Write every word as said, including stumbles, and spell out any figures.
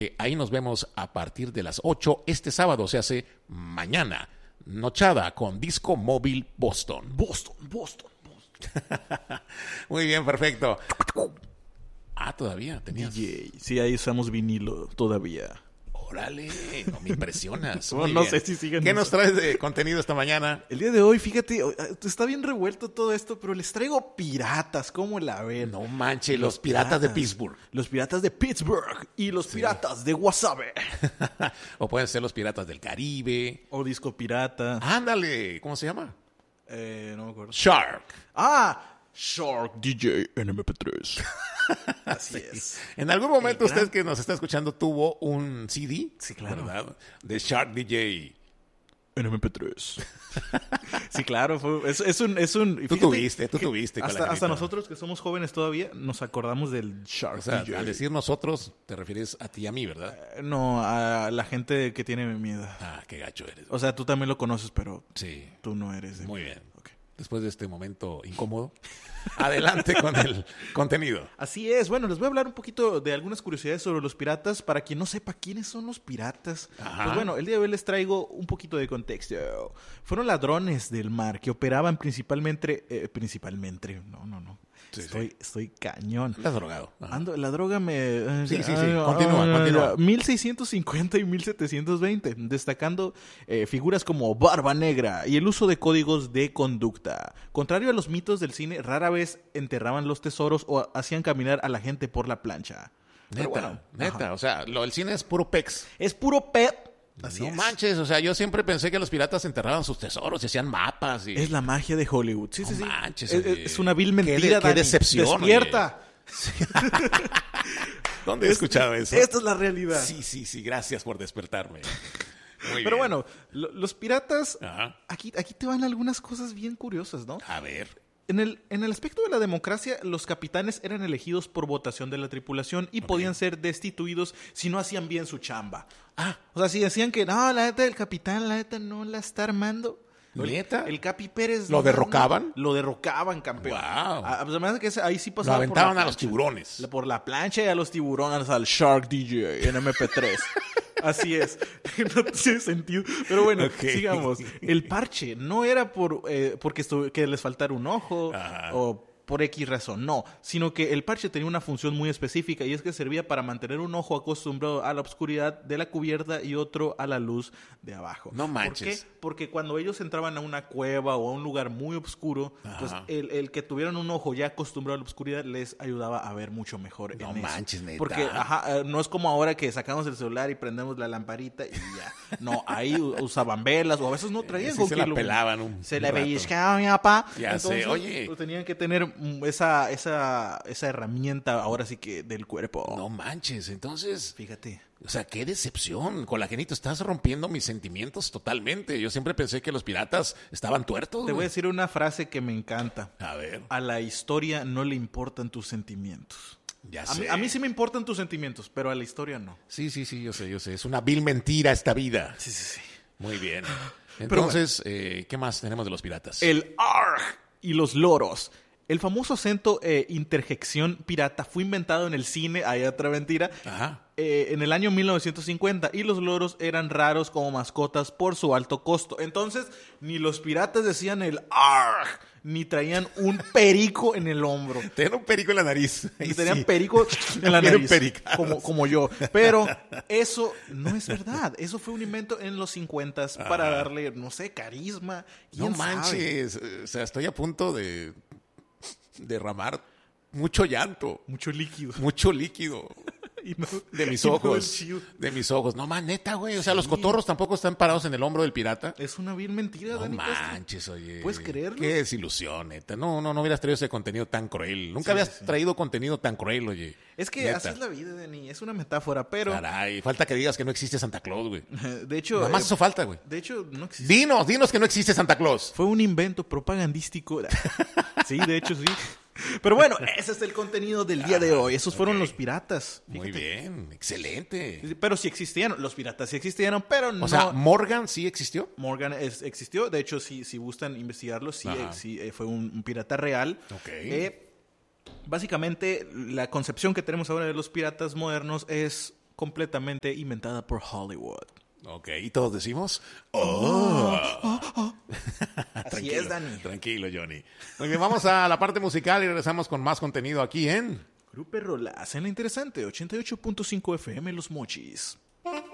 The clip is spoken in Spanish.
Ahí nos vemos a partir de las ocho este sábado, se hace mañana. Nochada con Disco Móvil Boston. Boston, Boston, Boston. Muy bien, perfecto. Ah, todavía tenías. D J. Sí, ahí usamos vinilo todavía. Órale, no me impresionas. No, no sé si siguen. ¿Qué nos traes de contenido esta mañana? El día de hoy, fíjate, está bien revuelto todo esto, pero les traigo piratas, ¿cómo la ven? No manches, los, los piratas, piratas de Pittsburgh. Los piratas de Pittsburgh y los sí. piratas de Wasabe. O pueden ser los piratas del Caribe. O Disco Pirata. Ándale, ¿cómo se llama? Eh, no me acuerdo. Shark. Ah, Shark D J en M P tres. Así sí. es. En algún momento usted gran... que nos está escuchando tuvo un C D, sí, claro, ¿verdad? De Shark D J en M P tres. Sí, claro, fue, es, es un, es un. Tú tuviste, tú tuviste. Hasta, hasta nosotros que somos jóvenes todavía nos acordamos del Shark. O sea, D J. Al decir nosotros te refieres a ti y a mí, ¿verdad? Uh, no, a la gente que tiene mi edad. Ah, qué gacho eres. O sea, tú también lo conoces, pero sí, tú no eres. De muy mí. bien. Okay. Después de este momento incómodo, adelante con el contenido. Así es. Bueno, les voy a hablar un poquito de algunas curiosidades sobre los piratas. Para quien no sepa quiénes son los piratas. Ajá. Pues bueno, el día de hoy les traigo un poquito de contexto. Fueron ladrones del mar que operaban principalmente... Eh, principalmente... No, no, no. Sí, estoy, sí. estoy cañón. Estás drogado. Ando, la droga me... Eh, sí, sí, sí. Ay, continúa, ay, continúa. mil seiscientos cincuenta y mil setecientos veinte, destacando eh, figuras como Barba Negra y el uso de códigos de conducta. Contrario a los mitos del cine, rara vez enterraban los tesoros o hacían caminar a la gente por la plancha. Neta, bueno, neta. Ajá. O sea, lo, el cine es puro pex. Es puro pep. Así no es. Manches, o sea, yo siempre pensé que los piratas enterraban sus tesoros y hacían mapas. Y... Es la magia de Hollywood. Sí, no sí, sí. Manches, es, es una vil mentira, Qué, de, Dani. Qué decepción. Despierta. Sí. ¿Dónde he escuchado eso? Esta es la realidad. Sí, sí, sí. Gracias por despertarme. Muy Pero bien. bueno, lo, los piratas, Ajá. aquí, aquí te van algunas cosas bien curiosas, ¿no? A ver. En el, en el aspecto de la democracia, los capitanes eran elegidos por votación de la tripulación y okay. podían ser destituidos si no hacían bien su chamba. Ah, o sea, si decían que no, la neta del capitán, la neta no la está armando. ¿Neta? El Capi Pérez. ¿Lo no, derrocaban? No, lo derrocaban, campeón. Wow. Ah, pues además que ahí sí pasaba. Lo aventaban a los tiburones. Por la plancha y a los tiburones, al Shark D J en M P tres. Así es. No tiene sentido. Pero bueno, okay. sigamos. El parche no era por eh, porque estu- que les faltara un ojo Ajá. o por X razón, no, sino que el parche tenía una función muy específica y es que servía para mantener un ojo acostumbrado a la oscuridad de la cubierta y otro a la luz de abajo. No manches. ¿Por qué? Porque cuando ellos entraban a una cueva o a un lugar muy oscuro, Ajá. pues el, el que tuvieran un ojo ya acostumbrado a la oscuridad les ayudaba a ver mucho mejor. No en manches, eso. neta. Porque ajá, no es como ahora que sacamos el celular y prendemos la lamparita y ya. No, ahí usaban velas o a veces no traían. Sí, con se que la lo, pelaban un Se un le rato. pellizcaba mi papá. Ya Entonces, sé, oye. Pues, tenían que tener esa, esa, esa herramienta ahora sí que del cuerpo. No manches, entonces... Fíjate. O sea, qué decepción, Colagenito, estás rompiendo mis sentimientos totalmente. Yo siempre pensé que los piratas estaban tuertos. Te güey. voy a decir una frase que me encanta. A ver. A la historia no le importan tus sentimientos. Ya A sé. mí, a mí sí me importan tus sentimientos, pero a la historia no. Sí, sí, sí, yo sé, yo sé. Es una vil mentira esta vida. Sí, sí, sí. Muy bien. Entonces, bueno, eh, ¿qué más tenemos de los piratas? El arg y los loros. El famoso acento eh, interjección pirata fue inventado en el cine, hay otra mentira, Ajá. Eh, en el año mil novecientos cincuenta y los loros eran raros como mascotas por su alto costo. Entonces, ni los piratas decían el arg, ni traían un perico en el hombro. Tenían un perico en la nariz. Y tenían sí. perico en la nariz, como, como yo. Pero eso no es verdad. Eso fue un invento en los cincuentas para darle, no sé, carisma. No manches, sabe? O sea, estoy a punto de derramar mucho llanto. Mucho líquido. Mucho líquido. Y no, de mis y ojos. No de mis ojos. No, man, neta, güey. O sea, sí. Los cotorros tampoco están parados en el hombro del pirata. Es una vil mentira, No Dani manches, oye. ¿Puedes creerlo? Qué desilusión, neta. No, no, no hubieras traído ese contenido tan cruel. Nunca sí, habías sí. traído contenido tan cruel, oye. Es que neta. Así es la vida, Dani. Es una metáfora, pero... Caray, falta que digas que no existe Santa Claus, güey. De hecho... Nada más eh, eso falta, güey. De hecho, no existe. Dinos, dinos que no existe Santa Claus. Fue un invento propagandístico. Sí, de hecho, sí. Pero bueno, ese es el contenido del día de hoy. Esos fueron okay. los piratas. Fíjate. Muy bien, excelente. Pero sí existían, los piratas sí existieron, pero no... O sea, ¿Morgan sí existió? Morgan es, existió, de hecho, si, si gustan investigarlo, sí, eh, sí eh, fue un, un pirata real. Ok. Eh, básicamente, la concepción que tenemos ahora de los piratas modernos es completamente inventada por Hollywood. Ok, y todos decimos, ¡oh! oh, oh, oh. Así es, Dani. Tranquilo, Johnny. Muy bien, vamos a la parte musical y regresamos con más contenido aquí en... Grupo Rolas en la interesante ochenta y ocho punto cinco F M Los Mochis.